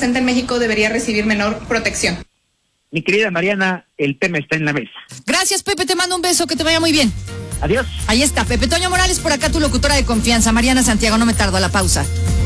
presenta en México debería recibir menor protección. Mi querida Mariana, el tema está en la mesa. Gracias, Pepe, te mando un beso, que te vaya muy bien. Adiós. Ahí está, Pepe Toño Morales, por acá tu locutora de confianza. Mariana Santiago, no me tardo, a la pausa.